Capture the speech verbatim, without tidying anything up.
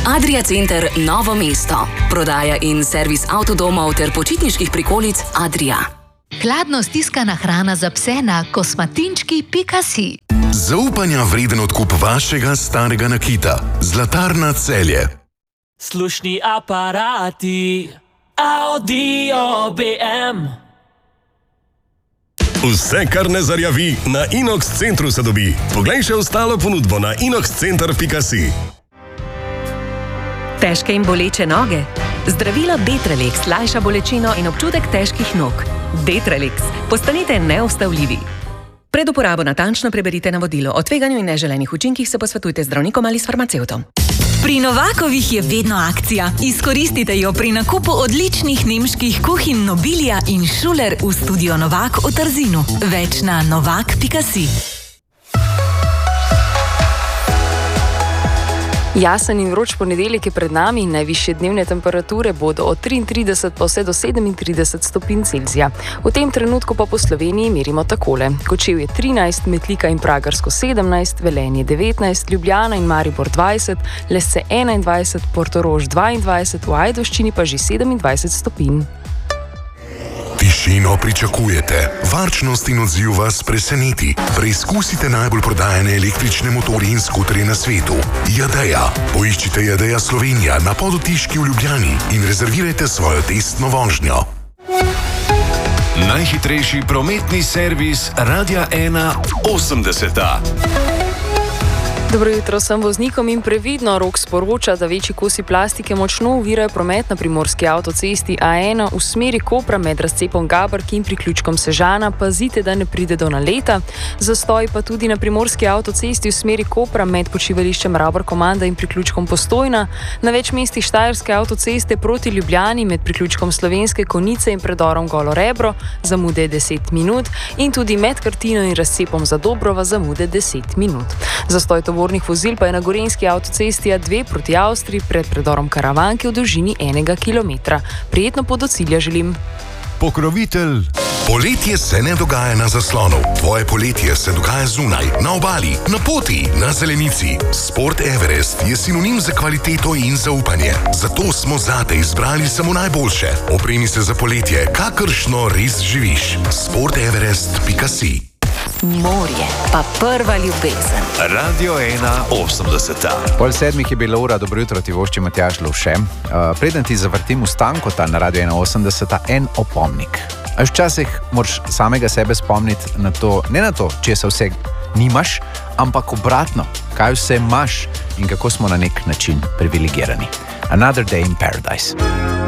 Adria Center Novo mesto. Prodaja in servis avtodomov ter počitniških prikolic Adria. Hladno stiskana hrana za pse na kosmatinčki pika si. Zaupanja vreden odkup vašega starega nakita. Zlatarna Celje. Slušni aparati, Audio B M. Vse, kar ne zarjavi, na Inox Centru se dobi. Poglej še ostalo ponudbo na inox center pika si. Težke in boleče noge? Zdravilo Detralex lajša bolečino in občutek težkih nog. Detralex. Postanite neustavljivi. Pred uporabo natančno preberite navodilo. O tveganju in neželenih učinkih se posvetujte z zdravnikom ali s farmacevtom. Pri Novakovih je vedno akcija. Izkoristite jo pri nakupu odličnih nemških kuhinj Nobilia in Schuler v studio Novak v Trzinu. Več na novak pika si. Jasen in vroč ponedeljek je pred nami in najvišje dnevne temperature bodo od triintrideset pa vse do sedemintrideset stopinj Celzija. V tem trenutku pa po Sloveniji merimo takole. Kočevje trinajst, Metlika in Pragersko sedemnajst, Velenje devetnajst, Ljubljana in Maribor dvajset, Lesce enaindvajset, Portorož dvaindvajset, v Ajdovščini pa že sedemindvajset stopinj. Tišino pričakujete, varčnost in odziv vas preseneti. Preizkusite najbolj prodajane električne motorje in skuterje na svetu. Jadeja. Poiščite Jadeja Slovenija na Podotiški v Ljubljani in rezervirajte svojo testno vožnjo. Najhitrejši prometni servis Radia ena osemdeseta. Dobro jutro vsem voznikom in previdno. Rok sporoča, da večji kosi plastike močno ovirajo promet na primorski avtocesti A ena v smeri Kopra med razcepom Gabrki in priključkom Sežana. Pazite, da ne pride do naleta. Zastoj pa tudi na primorski avtocesti v smeri Kopra med počivališčem Rabor Komanda in priključkom Postojna. Na več mestih Štajerske avtoceste proti Ljubljani med priključkom Slovenske Konjice in predorom Golo Rebro zamude deset minut in tudi med Krtino in razcepom Zadobrova zamude deset minut. Zastoj tovornih vozil pa je na gorenjski avtocesti A dve proti Avstriji pred predorom Karavanke v dolžini enega kilometra. Prijetno pot do cilja želim. Pokrovitelj. Poletje se ne dogaja na zaslonu. Tvoje poletje se dogaja zunaj, na obali, na poti, na zelenici. Sport Everest je sinonim za kvaliteto in zaupanje. Zato smo zate izbrali samo najboljše. Opremi se za poletje, kakršno res živiš. sport everest pika si. Morje, pa prva ljubezen. Radio ena osemdeseta. Pol sedmih je bila ura, dobro jutro ti vošči Matjaž Lovše. Uh, preden ti zavrtim Ustankota na Radio ena osemdeseta, en opomnik. A včasih moraš samega sebe spomniti na to, ne na to, če se vse nimaš, ampak obratno, kaj vse imaš in kako smo na nek način privilegirani. Another day in paradise.